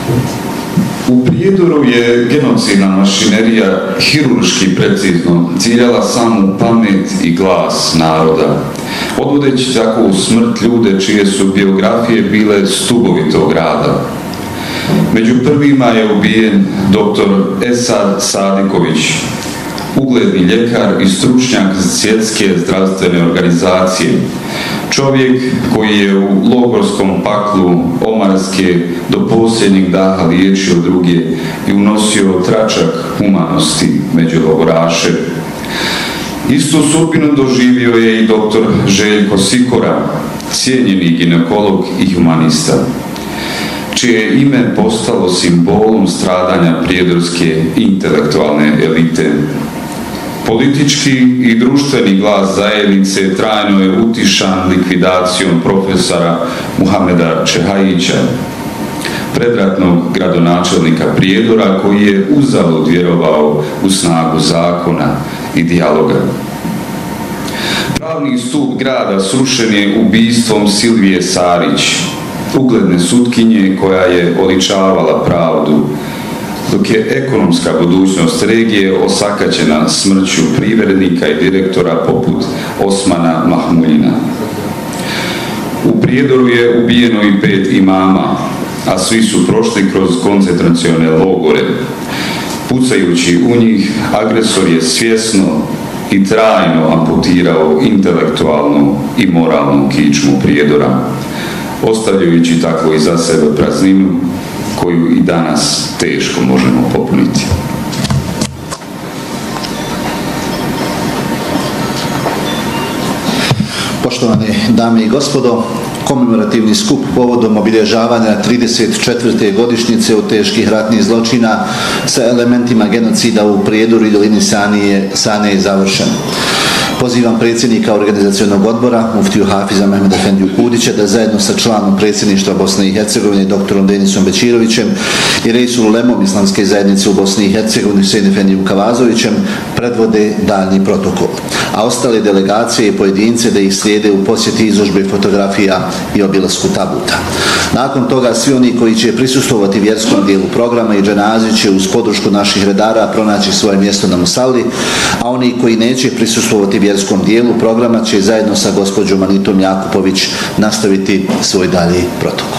U Prijedoru je genocidna mašinerija hirurški precizno ciljala samu pamet i glas naroda, odvodeći tako u smrt ljude čije su biografije bile stubovi tog rada. Među prvima je ubijen dr. Esad Sadiković, ugledni ljekar i stručnjak svjetske zdravstvene organizacije. Čovjek koji je u logorskom paklu Omarske do posljednjeg daha liječio druge i unosio tračak humanosti među logoraše. Istu sudbinu doživio je i dr. Željko Sikora, cijenjeni ginekolog i humanista, čije je ime postalo simbolom stradanja prijedorske intelektualne elite. Politički i društveni glas zajednice trajno je utišan likvidacijom profesora Muhameda Čehajića, predratnog gradonačelnika Prijedora koji je uzalud vjerovao u snagu zakona i dijaloga. Pravni stup grada srušen je ubistvom Silvije Sarić, ugledne sutkinje koja je oličavala pravdu, dok je ekonomska budućnost regije osakaćena smrću privrednika i direktora poput Osmana Mahmuljina. U Prijedoru je ubijeno i 5 imama, a svi su prošli kroz koncentracione logore. Pucajući u njih, agresor je svjesno i trajno amputirao intelektualnu i moralnu kičmu Prijedora, ostavljajući tako iza sebe prazninu koju i danas teško možemo popuniti. Poštovane dame i gospodo, komemorativni skup povodom obilježavanja 34. godišnjice od teških ratnih zločina sa elementima genocida u Prijedoru i dolini Sane je završen. Pozivam predsjednika organizacionog odbora, muftiju Hafiza Mehmeda Efendiju Kudića, da zajedno sa članom predsjedništva Bosne i Hercegovine, doktorom Denisom Bećirovićem i Reisul Ulemom Islamske zajednice u Bosni i Hercegovini, Husein Efendijom Kavazovićem, predvode daljnji protokol, a ostale delegacije i pojedince da ih slijede u posjeti izložbe fotografija i obilasku tabuta. Nakon toga svi oni koji će prisustvovati vjerskom dijelu programa i dženazi će uz podršku naših redara pronaći svoje mjesto na musalli, a oni koji neće prisustvovati vjerskom dijelu programa će zajedno sa gospođom Anitom Jakupović nastaviti svoj dalji protokol.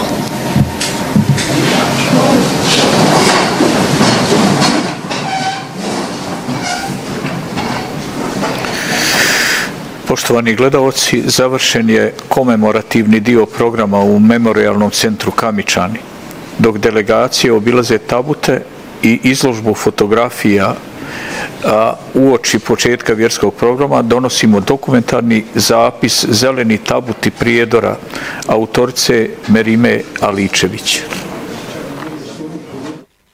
Poštovani gledaoci, završen je komemorativni dio programa u Memorijalnom centru Kamičani, dok delegacije obilaze tabute i izložbu fotografija, a uoči početka vjerskog programa donosimo dokumentarni zapis Zeleni tabuti Prijedora autorice Merime Aličević.